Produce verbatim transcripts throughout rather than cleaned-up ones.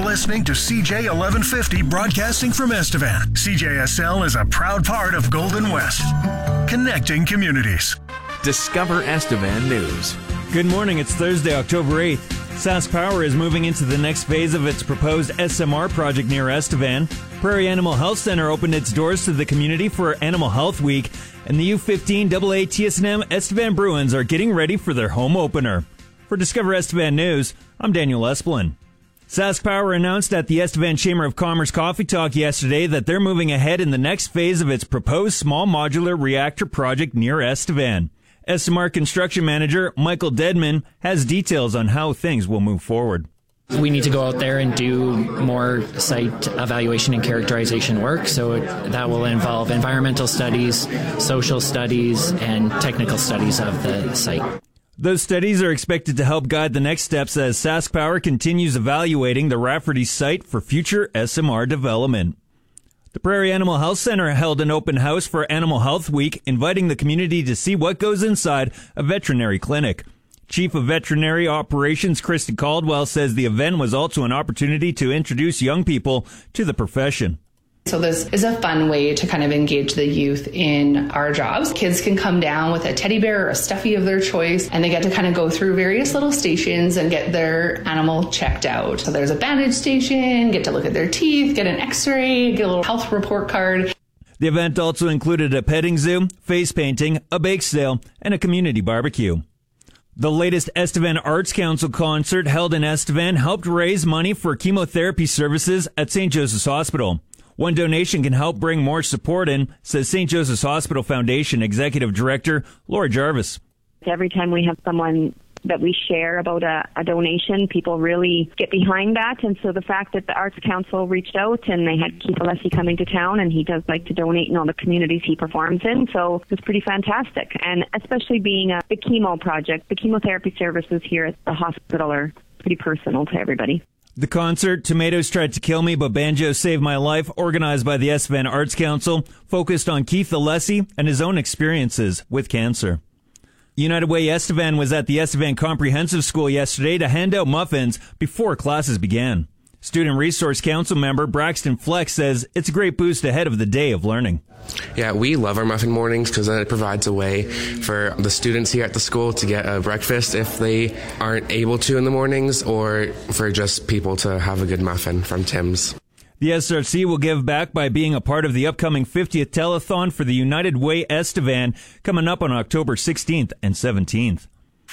listening to C J eleven fifty broadcasting from Estevan. C J S L is a proud part of Golden West, connecting communities. Discover Estevan News. Good morning. It's Thursday, October eighth. Sask Power is moving into the next phase of its proposed S M R project near Estevan. Prairie Animal Health Center opened its doors to the community for Animal Health Week, and the U fifteen A A T S and M Estevan Bruins are getting ready for their home opener. For Discover Estevan News, I'm Daniel Esplin. Sask Power announced at the Estevan Chamber of Commerce Coffee Talk yesterday that they're moving ahead in the next phase of its proposed small modular reactor project near Estevan. S M R construction manager Michael Dedman has details on how things will move forward. We need to go out there and do more site evaluation and characterization work, so it, that will involve environmental studies, social studies, and technical studies of the site. Those studies are expected to help guide the next steps as Sask Power continues evaluating the Rafferty site for future S M R development. The Prairie Animal Health Center held an open house for Animal Health Week, inviting the community to see what goes inside a veterinary clinic. Chief of Veterinary Operations Kristen Caldwell says the event was also an opportunity to introduce young people to the profession. So this is a fun way to kind of engage the youth in our jobs. Kids can come down with a teddy bear or a stuffy of their choice, and they get to kind of go through various little stations and get their animal checked out. So there's a bandage station, get to look at their teeth, get an x-ray, get a little health report card. The event also included a petting zoo, face painting, a bake sale, and a community barbecue. The latest Estevan Arts Council concert held in Estevan helped raise money for chemotherapy services at Saint Joseph's Hospital. One donation can help bring more support in, says Saint Joseph's Hospital Foundation Executive Director Laura Jarvis. Every time we have someone that we share about a, a donation, people really get behind that. And so the fact that the Arts Council reached out and they had Keith Alessi coming to town, and he does like to donate in all the communities he performs in. So it was pretty fantastic. And especially being a, the chemo project, the chemotherapy services here at the hospital are pretty personal to everybody. The concert, Tomatoes Tried to Kill Me, but Banjo Saved My Life, organized by the Estevan Arts Council, focused on Keith Alessi and his own experiences with cancer. United Way Estevan was at the Estevan Comprehensive School yesterday to hand out muffins before classes began. Student Resource Council member Braxton Flex says it's a great boost ahead of the day of learning. Yeah, we love our muffin mornings because it provides a way for the students here at the school to get a breakfast if they aren't able to in the mornings, or for just people to have a good muffin from Tim's. The S R C will give back by being a part of the upcoming fiftieth telethon for the United Way Estevan coming up on October sixteenth and seventeenth.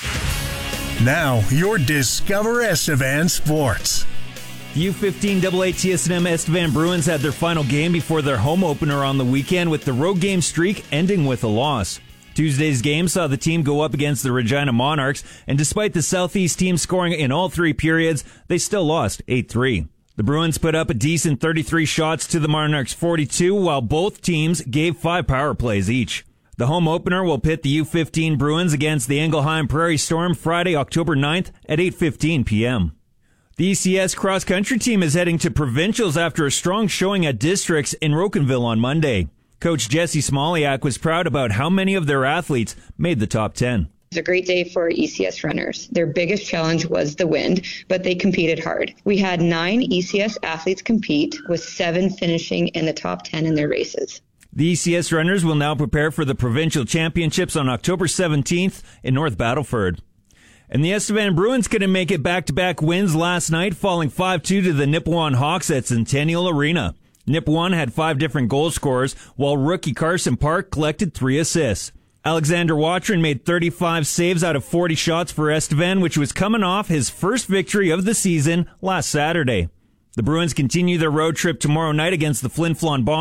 Now, your Discover Estevan Sports. The U fifteen A A T S and M Estevan Bruins had their final game before their home opener on the weekend, with the road game streak ending with a loss. Tuesday's game saw the team go up against the Regina Monarchs, and despite the Southeast team scoring in all three periods, they still lost eight three. The Bruins put up a decent thirty-three shots to the Monarchs' forty-two, while both teams gave five power plays each. The home opener will pit the U fifteen Bruins against the Engelheim Prairie Storm Friday, October ninth at eight fifteen p.m. The E C S cross-country team is heading to provincials after a strong showing at districts in Rocanville on Monday. Coach Jesse Smoliak was proud about how many of their athletes made the top ten. It's a great day for E C S runners. Their biggest challenge was the wind, but they competed hard. We had nine E C S athletes compete, with seven finishing in the top ten in their races. The E C S runners will now prepare for the provincial championships on October seventeenth in North Battleford. And the Estevan Bruins couldn't make it back-to-back wins last night, falling five two to the Nipawin Hawks at Centennial Arena. Nipawin had five different goal scorers, while rookie Carson Park collected three assists. Alexander Watrin made thirty-five saves out of forty shots for Estevan, which was coming off his first victory of the season last Saturday. The Bruins continue their road trip tomorrow night against the Flin Flon Bombers.